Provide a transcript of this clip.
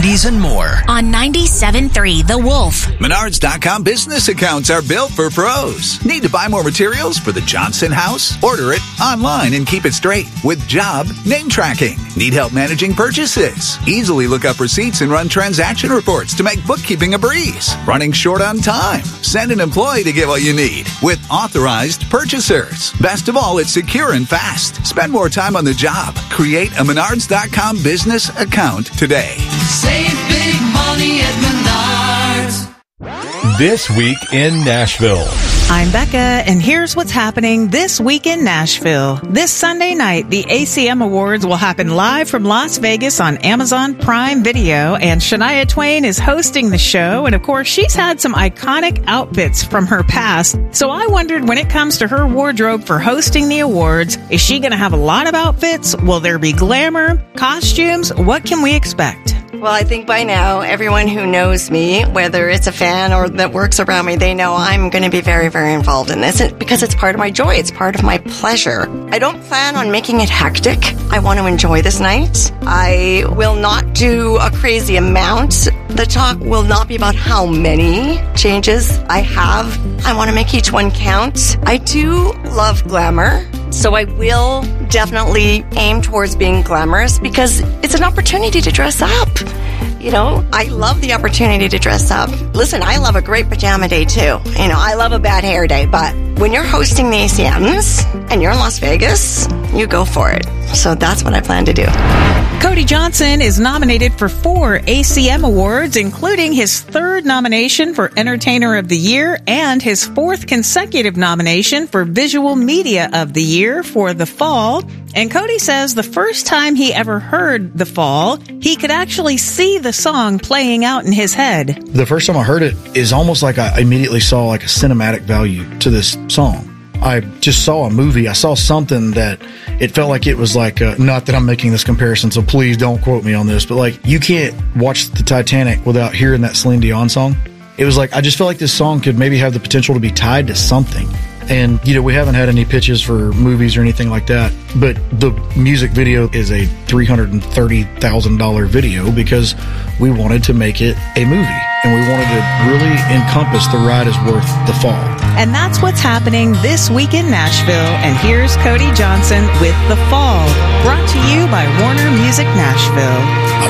goodies, and more. On 97.3 The Wolf. Menards.com business accounts are built for pros. Need to buy more materials for the Johnson house? Order it online and keep it straight with job name tracking. Need help managing purchases? Easily look up receipts and run transaction reports to make bookkeeping a breeze. Running short on time? Send an employee to get what you need with authorized purchasers. Best of all, it's secure and fast. Spend more time on the job. Create a Menards.com business account today. Save big money at Menards. This week in Nashville. I'm Becca, and here's what's happening this week in Nashville. This Sunday night, the ACM Awards will happen live from Las Vegas on Amazon Prime Video, and Shania Twain is hosting the show, and of course, she's had some iconic outfits from her past, so I wondered when it comes to her wardrobe for hosting the awards, is she going to have a lot of outfits? Will there be glamour, costumes? What can we expect? Well, I think by now, everyone who knows me, whether it's a fan or that works around me, they know I'm going to be very, very involved in this because it's part of my joy. It's part of my pleasure. I don't plan on making it hectic. I want to enjoy this night. I will not do a crazy amount. The talk will not be about how many changes I have. I want to make each one count. I do love glamour. So I will definitely aim towards being glamorous because it's an opportunity to dress up. You know, I love the opportunity to dress up. Listen, I love a great pajama day too. You know, I love a bad hair day, but when you're hosting the ACMs and you're in Las Vegas, you go for it. So that's what I plan to do. Cody Johnson is nominated for 4 ACM Awards, including his 3rd nomination for Entertainer of the Year and his 4th consecutive nomination for Visual Media of the Year for The Fall. And Cody says the first time he ever heard The Fall, he could actually see the song playing out in his head. The first time I heard it is almost like I immediately saw like a cinematic value to this song. I just saw a movie. I saw something that it felt like it was like, not that I'm making this comparison, so please don't quote me on this, but like you can't watch the Titanic without hearing that Celine Dion song. It was like, I just felt like this song could maybe have the potential to be tied to something. And, you know, we haven't had any pitches for movies or anything like that, but the music video is a $330,000 video because we wanted to make it a movie and we wanted to really encompass the ride is worth the fall. And that's what's happening this week in Nashville. And here's Cody Johnson with The Fall, brought to you by Warner Music Nashville.